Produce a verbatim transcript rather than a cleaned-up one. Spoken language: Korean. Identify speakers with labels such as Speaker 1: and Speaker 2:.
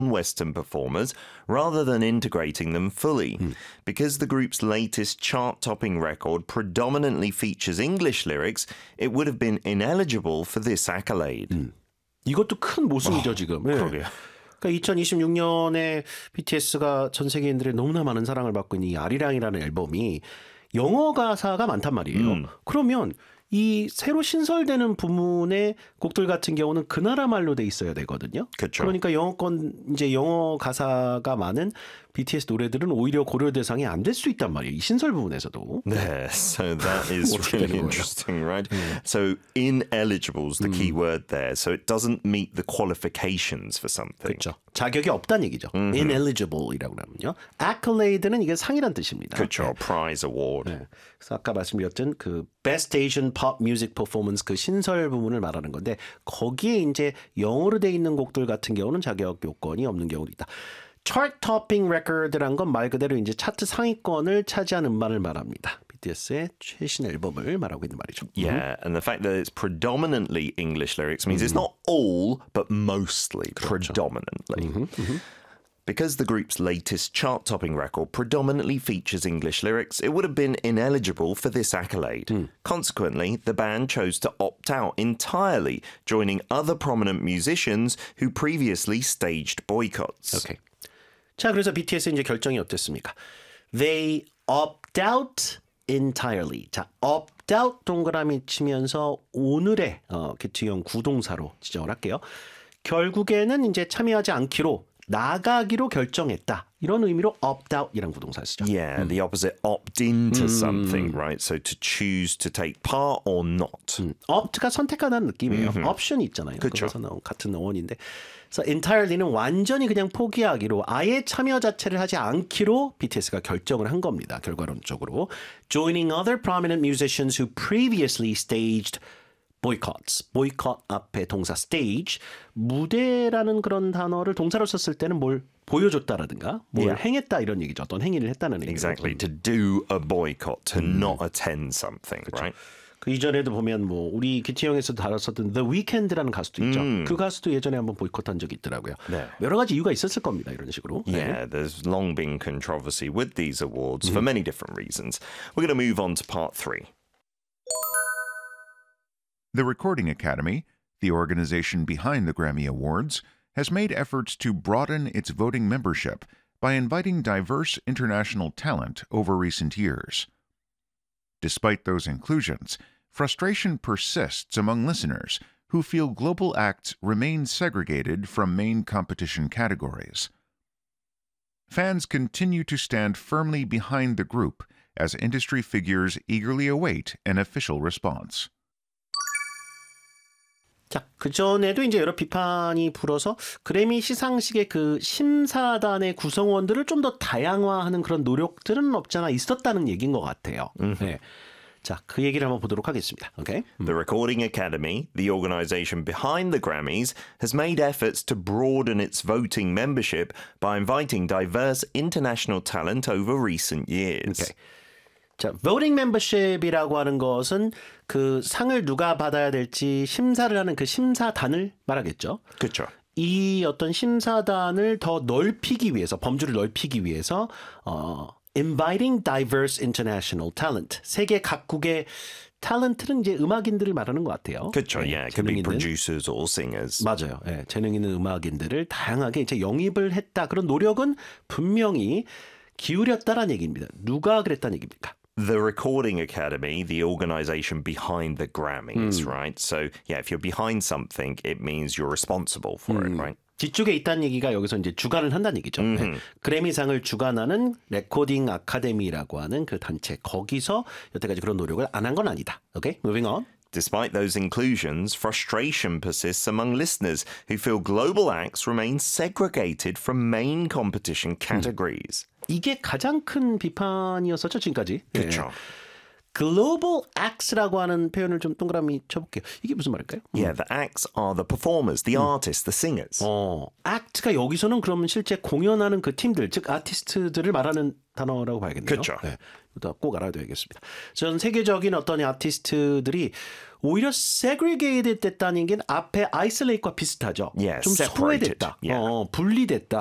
Speaker 1: Western performers rather than integrating them fully. Mm. Because the group's latest chart-topping record predominantly features English lyrics, it would have been ineligible for this accolade.
Speaker 2: 음. 이것도 큰 모순이죠, 어, 지금. 네.
Speaker 1: 그러게요.
Speaker 2: 그러니까 이천이십육 년에 비티에스가 전 세계인들의 너무나 많은 사랑을 받고 있는 이 아리랑이라는 앨범이 영어 가사가 많단 말이에요. 음. 그러면 이 새로 신설되는 부문의 곡들 같은 경우는 그 나라 말로 돼 있어야 되거든요.
Speaker 1: 그렇죠.
Speaker 2: 그러니까 영어권 이제 영어 가사가 많은 비티에스 노래들은 오히려 고려 대상이 안 될 수 있단 말이에요. 이 신설 부분에서도.
Speaker 1: 네, so that is really interesting, right? 음. So ineligible is the key word there. So it doesn't meet the qualifications for something.
Speaker 2: 그렇죠. 자격이 없다는 얘기죠. Mm-hmm. Ineligible 이라고 하면요. Accolade는 이게 상이란 뜻입니다.
Speaker 1: 그렇죠. Prize award.
Speaker 2: 네. 그래서 아까 말씀드렸던 그 Best Asian Pop Music Performance 그 신설 부분을 말하는 건데 거기에 이제 영어로 돼 있는 곡들 같은 경우는 자격 요건이 없는 경우도 있다. Chart topping record란 건 말 그대로 이제 차트 상위권을 차지한 음반을 말합니다. 비티에스의 최신 앨범을 말하고 있는 말이죠.
Speaker 1: Yeah, and the fact that it's predominantly English lyrics means mm. it's not all, but mostly 그렇죠. predominantly. Mm-hmm, mm-hmm. Because the group's latest chart-topping record predominantly features English lyrics, it would have been ineligible for this accolade. Mm. Consequently, the band chose to opt out entirely, joining other prominent musicians who previously staged boycotts.
Speaker 2: Okay. 자, 그래서 비티에스 이제 결정이 어땠습니까? They opt out entirely. 자, opt out 동그라미 치면서 오늘의 어, 기투형 구동사로 지정을 할게요. 결국에는 이제 참여하지 않기로 나가기로 결정했다. 이런 의미로 opt out이란 구동사 쓰죠.
Speaker 1: Yeah, 음. the opposite opt into 음. something, right? So to choose to take part or not.
Speaker 2: 음. opt가 선택하다는 느낌이에요.
Speaker 1: 음흠.
Speaker 2: 옵션이 있잖아요.
Speaker 1: 그렇죠.
Speaker 2: 그래서 나온 같은 어원인데. 그래서 entirely는 완전히 그냥 포기하기로 아예 참여 자체를 하지 않기로 비티에스가 결정을 한 겁니다. 결과론적으로. Joining other prominent musicians who previously staged boycotts. boycott 앞에 동사 stage. 무대라는 그런 단어를 동사로 썼을 때는 뭘 보여줬다라든가 뭘 yeah. 행했다 이런 얘기죠. 어떤 행위를 했다는 얘기죠.
Speaker 1: Exactly. To do a boycott, to 음. not attend something, 그렇죠. right?
Speaker 2: 그 이전에도 보면 뭐 우리 기티형에서 다뤘었던 The Weeknd라는 가수도 있죠. 음. 그 가수도 예전에 한번 보이콧한 적이 있더라고요. 네. 여러 가지 이유가 있었을 겁니다. 이런 식으로.
Speaker 1: Yeah,
Speaker 2: 네.
Speaker 1: there's long been controversy with these awards 음. for many different reasons. We're going to move on to part three.
Speaker 3: The Recording Academy, the organization behind the Grammy Awards, has made efforts to broaden its voting membership by inviting diverse international talent over recent years. Despite those inclusions, frustration persists among listeners who feel global acts remain segregated from main competition categories. Fans continue to stand firmly behind the group as industry figures eagerly await an official response.
Speaker 2: 자, 그전에도 이제 여러 비판이 불어서 그래미 시상식의 그 심사단의 구성원들을 좀 더 다양화하는 그런 노력들은 없잖아 있었다는 얘기인 것 같아요. 음. 네. 자, 그 얘기를 한번 보도록 하겠습니다. Okay?
Speaker 1: The Recording Academy, the organization behind the Grammys, has made efforts to broaden its voting membership by inviting diverse international talent over recent years.
Speaker 2: Okay. 자, voting membership이라고 하는 것은 그 상을 누가 받아야 될지 심사를 하는 그 심사단을 말하겠죠.
Speaker 1: 그렇죠.
Speaker 2: 이 어떤 심사단을 더 넓히기 위해서, 범주를 넓히기 위해서 어, inviting diverse international talent. 세계 각국의 탤런트는 이제 음악인들을 말하는 것 같아요.
Speaker 1: 그렇죠. Yeah, it could be producers or singers.
Speaker 2: 맞아요. 예, 재능 있는 음악인들을 다양하게 이제 영입을 했다. 그런 노력은 분명히 기울였다라는 얘기입니다. 누가 그랬다는 얘기입니까?
Speaker 1: The Recording Academy, the organization behind the Grammys, 음. right? So, yeah, if you're behind something, it means you're responsible for 음. it, right?
Speaker 2: 뒤쪽에 있다는 얘기가 여기서 이제 주관을 한다는 얘기죠. 네. 그래미상을 주관하는 레코딩 아카데미라고 하는 그 단체, 거기서 여태까지 그런 노력을 안 한 건 아니다. Okay, moving on.
Speaker 1: Despite those inclusions, frustration persists among listeners who feel global acts remain segregated from main competition categories.
Speaker 2: 음. 이게 가장 큰 비판이었었죠, 지금까지.
Speaker 1: 그렇죠.
Speaker 2: 네. global acts라고 하는 표현을 좀 동그라미 쳐볼게요. 이게 무슨 말일까요?
Speaker 1: Yeah, the acts are the performers, the artists, the singers.
Speaker 2: 어, act가 여기서는 그러면 실제 공연하는 그 팀들, 즉 아티스트들을 말하는 단어라고 봐야겠네요.
Speaker 1: 그렇죠.
Speaker 2: 네, 이거 꼭 알아둬야겠습니다. 전 세계적인 어떤 아티스트들이 오히려 segregated 됐다는 게 앞에 isolate과 비슷하죠.
Speaker 1: Yeah,
Speaker 2: 좀
Speaker 1: separated.
Speaker 2: 소외됐다,
Speaker 1: Yeah.
Speaker 2: 어, 분리됐다.